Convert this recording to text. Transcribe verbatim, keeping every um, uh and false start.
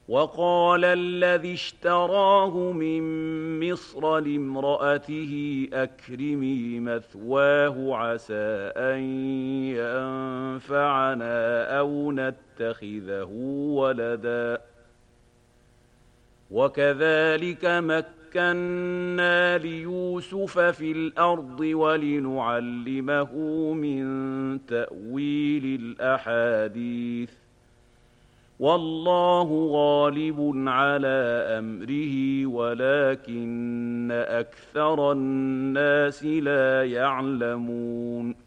وقال الذي اشتراه من مصر لامرأته أكرمي مثواه عسى أن ينفعنا أو نتخذه ولدا وكذلك مكنا ليوسف في الأرض ولنعلمه من تأويل الأحاديث والله غالب على أمره ولكن أكثر الناس لا يعلمون